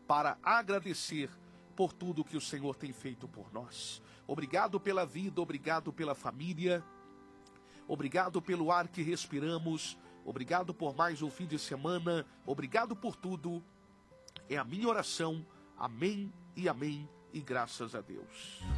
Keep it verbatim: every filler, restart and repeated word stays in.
para agradecer por tudo que o Senhor tem feito por nós. Obrigado pela vida, obrigado pela família, obrigado pelo ar que respiramos, obrigado por mais um fim de semana, obrigado por tudo. É a minha oração. Amém e amém e graças a Deus.